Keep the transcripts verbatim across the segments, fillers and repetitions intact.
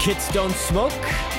Kids Don't Smoke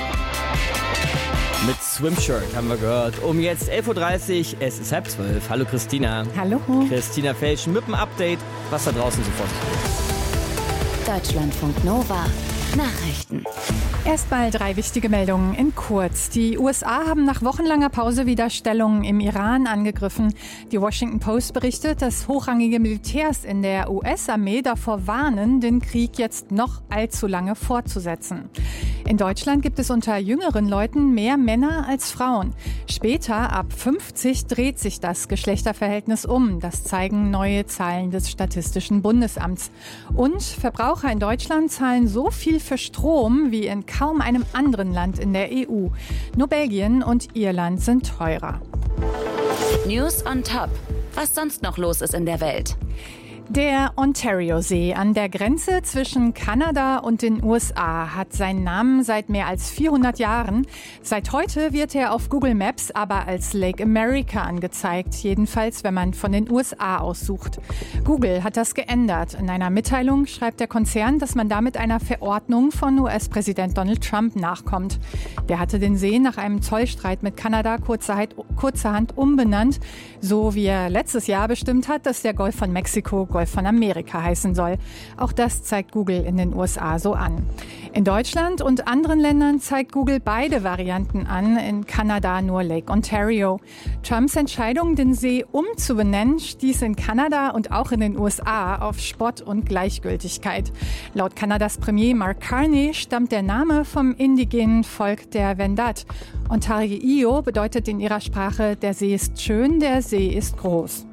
mit Swimshirt haben wir gehört. Um jetzt elf Uhr dreißig, es ist halb zwölf. Hallo Christina. Hallo. Christina Felsch mit dem Update, was da draußen so vor sich geht. Deutschlandfunk Nova. Nachrichten. Erstmal drei wichtige Meldungen in kurz. Die U S A haben nach wochenlanger Pause wieder Stellungen im Iran angegriffen. Die Washington Post berichtet, dass hochrangige Militärs in der U S-Armee davor warnen, den Krieg jetzt noch allzu lange fortzusetzen. In Deutschland gibt es unter jüngeren Leuten mehr Männer als Frauen. Später, ab fünfzig, dreht sich das Geschlechterverhältnis um. Das zeigen neue Zahlen des Statistischen Bundesamts. Und Verbraucher in Deutschland zahlen so viel für Strom wie in kaum einem anderen Land in der E U. Nur Belgien und Irland sind teurer. News on Top. Was sonst noch los ist in der Welt? Der Ontario-See an der Grenze zwischen Kanada und den U S A hat seinen Namen seit mehr als vierhundert Jahren. Seit heute wird er auf Google Maps aber als Lake America angezeigt, jedenfalls wenn man von den U S A aus sucht. Google hat das geändert. In einer Mitteilung schreibt der Konzern, dass man damit einer Verordnung von U S-Präsident Donald Trump nachkommt. Der hatte den See nach einem Zollstreit mit Kanada kurzerhand, kurzerhand umbenannt, so wie er letztes Jahr bestimmt hat, dass der Golf von Mexiko Golf von Amerika heißen soll. Auch das zeigt Google in den U S A so an. In Deutschland und anderen Ländern zeigt Google beide Varianten an, in Kanada nur Lake Ontario. Trumps Entscheidung, den See umzubenennen, stieß in Kanada und auch in den U S A auf Spott und Gleichgültigkeit. Laut Kanadas Premier Mark Carney stammt der Name vom indigenen Volk der Wendat. Ontario bedeutet in ihrer Sprache, der See ist schön, der See ist groß.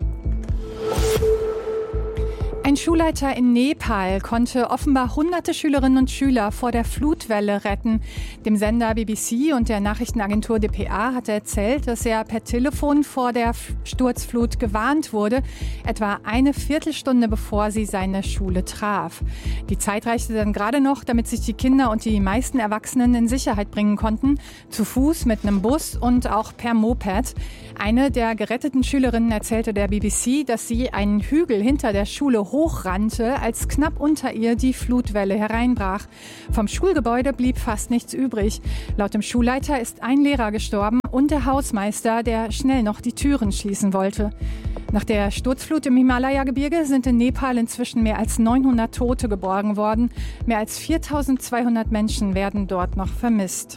Ein Schulleiter in Nepal konnte offenbar hunderte Schülerinnen und Schüler vor der Flutwelle retten. Dem Sender B B C und der Nachrichtenagentur D P A hat er erzählt, dass er per Telefon vor der Sturzflut gewarnt wurde, etwa eine Viertelstunde bevor sie seine Schule traf. Die Zeit reichte dann gerade noch, damit sich die Kinder und die meisten Erwachsenen in Sicherheit bringen konnten, zu Fuß, mit einem Bus und auch per Moped. Eine der geretteten Schülerinnen erzählte der B B C, dass sie einen Hügel hinter der Schule hochrannte, als knapp unter ihr die Flutwelle hereinbrach. Vom Schulgebäude blieb fast nichts übrig. Laut dem Schulleiter ist ein Lehrer gestorben und der Hausmeister, der schnell noch die Türen schließen wollte. Nach der Sturzflut im Himalaya-Gebirge sind in Nepal inzwischen mehr als neunhundert Tote geborgen worden. Mehr als viertausendzweihundert Menschen werden dort noch vermisst.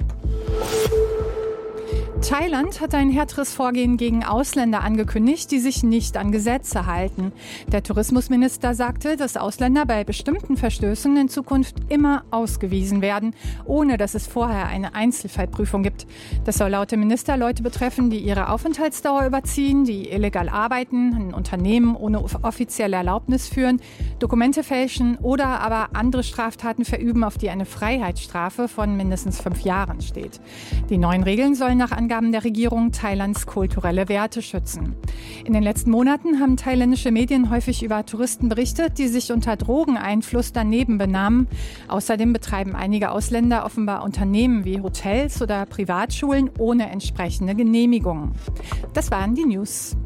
Thailand hat ein härteres Vorgehen gegen Ausländer angekündigt, die sich nicht an Gesetze halten. Der Tourismusminister sagte, dass Ausländer bei bestimmten Verstößen in Zukunft immer ausgewiesen werden, ohne dass es vorher eine Einzelfallprüfung gibt. Das soll laut dem Minister Leute betreffen, die ihre Aufenthaltsdauer überziehen, die illegal arbeiten, ein Unternehmen ohne offizielle Erlaubnis führen, Dokumente fälschen oder aber andere Straftaten verüben, auf die eine Freiheitsstrafe von mindestens fünf Jahren steht. Die neuen Regeln sollen nach Angaben der Regierung Thailands kulturelle Werte schützen. In den letzten Monaten haben thailändische Medien häufig über Touristen berichtet, die sich unter Drogeneinfluss daneben benahmen. Außerdem betreiben einige Ausländer offenbar Unternehmen wie Hotels oder Privatschulen ohne entsprechende Genehmigungen. Das waren die News.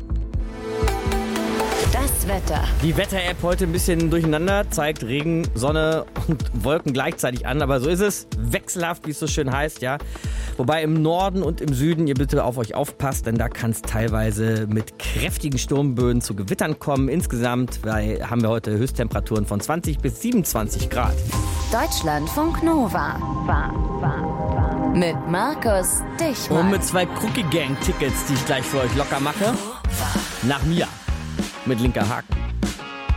Das Wetter. Die Wetter-App heute ein bisschen durcheinander, zeigt Regen, Sonne und Wolken gleichzeitig an. Aber so ist es, wechselhaft, wie es so schön heißt, ja. Wobei im Norden und im Süden ihr bitte auf euch aufpasst, denn da kann es teilweise mit kräftigen Sturmböen zu Gewittern kommen. Insgesamt weil, haben wir heute Höchsttemperaturen von zwanzig bis siebenundzwanzig Grad. Deutschlandfunk Nova. War, war, war. Mit Markus Dichmann. Und mit zwei Crookie Gang Tickets, die ich gleich für euch locker mache. Nach mir. Mit linker Haken.